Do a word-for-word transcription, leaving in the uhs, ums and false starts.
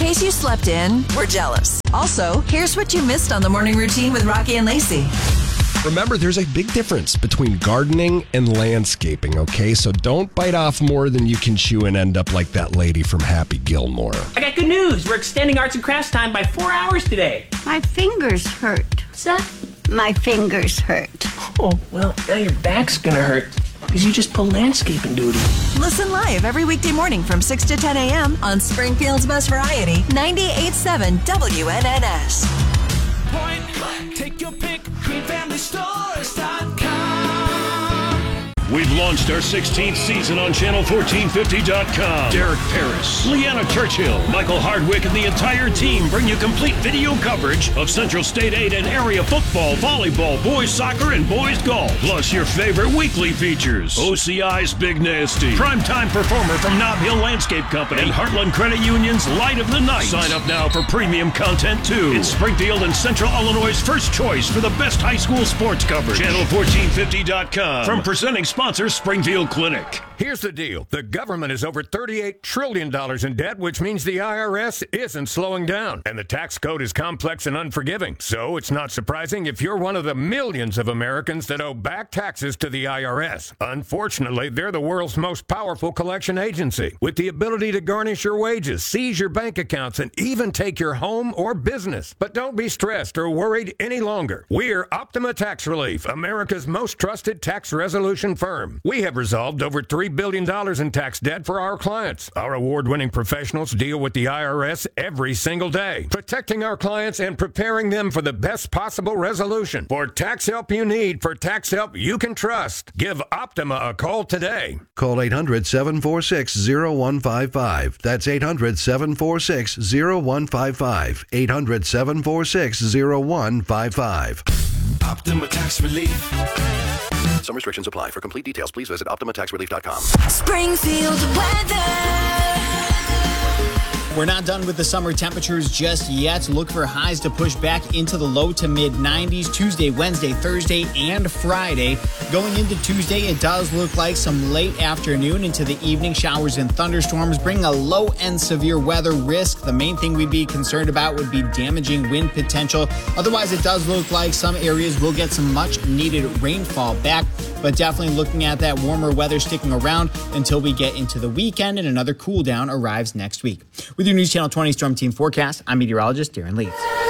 case you slept in, we're jealous. Also, here's what you missed on the morning routine with Rocky and Lacey. Remember, there's a big difference between gardening and landscaping, okay? So don't bite off more than you can chew and end up like that lady from Happy Gilmore. I got good news. We're extending arts and crafts time by four hours today. My fingers hurt. What's that? My fingers hurt. Oh, well, now your back's gonna hurt because you just pulled landscaping duty. Listen live every weekday morning from six to ten a.m. on Springfield's Best Variety, ninety-eight point seven W N N S. Point, take your pick, green family stores dot com. We've launched our sixteenth season on channel fourteen fifty dot com. Derek Paris, Leanna Churchill, Michael Hardwick, and the entire team bring you complete video coverage of Central State eight and area football, volleyball, boys soccer, and boys golf. Plus your favorite weekly features. O C I's Big Nasty, primetime performer from Nob Hill Landscape Company, and Heartland Credit Union's Light of the Night. Sign up now for premium content too. It's Springfield and Central Illinois' first choice for the best high school sports coverage. channel fourteen fifty dot com. From presenting sponsor Springfield Clinic. Here's the deal. The government is over thirty-eight trillion dollars in debt, which means the I R S isn't slowing down. And the tax code is complex and unforgiving. So it's not surprising if you're one of the millions of Americans that owe back taxes to the I R S. Unfortunately, they're the world's most powerful collection agency, with the ability to garnish your wages, seize your bank accounts, and even take your home or business. But don't be stressed or worried any longer. We're Optima Tax Relief, America's most trusted tax resolution firm. We have resolved over three billion dollars in tax debt for our clients. Our award-winning professionals deal with the I R S every single day, protecting our clients and preparing them for the best possible resolution. For tax help you need, for tax help you can trust, give Optima a call today. Call eight hundred, seven four six, zero one five five. That's eight hundred, seven four six, zero one five five. eight hundred, seven four six, zero one five five. Optima Tax Relief. Some restrictions apply. For complete details, please visit optima tax relief dot com. Springfield weather. We're not done with the summer temperatures just yet. Look for highs to push back into the low to mid nineties Tuesday, Wednesday, Thursday, and Friday. Going into Tuesday, it does look like some late afternoon into the evening showers and thunderstorms bring a low and severe weather risk. The main thing we'd be concerned about would be damaging wind potential. Otherwise, it does look like some areas will get some much needed rainfall back, but definitely looking at that warmer weather sticking around until we get into the weekend and another cool down arrives next week. With your News Channel twenty Storm Team forecast, I'm meteorologist Darren Leeds.